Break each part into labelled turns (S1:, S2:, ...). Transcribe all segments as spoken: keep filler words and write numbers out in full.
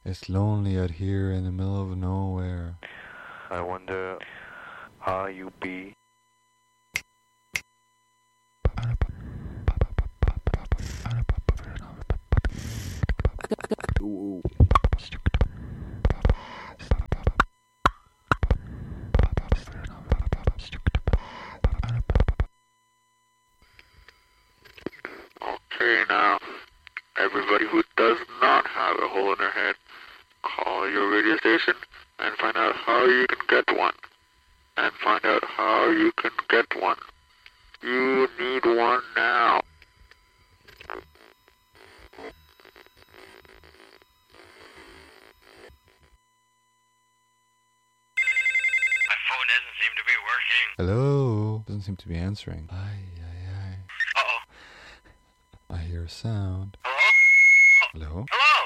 S1: It's lonely out here in the middle of nowhere.
S2: I wonder how you be.
S1: Ooh.
S2: Okay, now, everybody who does not have a hole in their head, call your radio station and find out how you can get one. And find out how you can get one. You need one now.
S3: My phone doesn't seem to be working.
S1: Hello? Doesn't seem to be answering. Aye, aye, aye.
S3: Uh-oh.
S1: I hear a sound.
S3: Hello?
S1: Hello?
S3: Hello?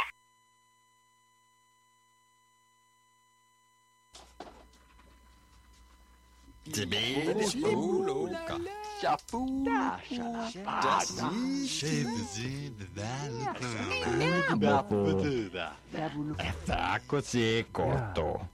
S4: È fa così corto.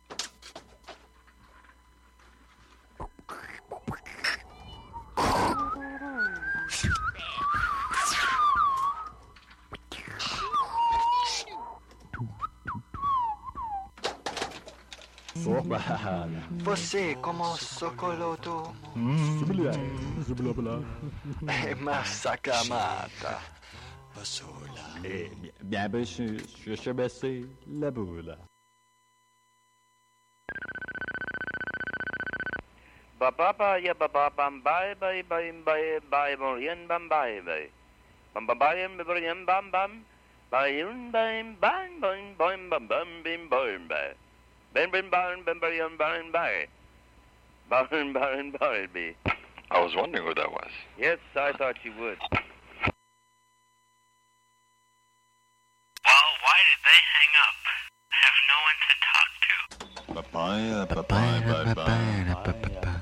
S5: Você como socoloto è massacramata.
S4: Eh, bien, ben, je, je, je baisser la boule.
S6: Ba ba ba ya ba ba bam bye bye bye bye bye borian bam bye bye bam bam bye borian bam bam bye un bam bam bam bam bam bam bim bam bye bam bam bam bam borian bam bye bam bam bam bye.
S2: I was wondering who that was.
S6: Yes, I thought you would.
S3: Well, why did they hang up? I have no one to talk to.
S4: Papaya, papaya, papaya, papaya.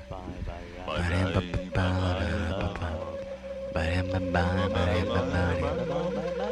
S4: Bye bye.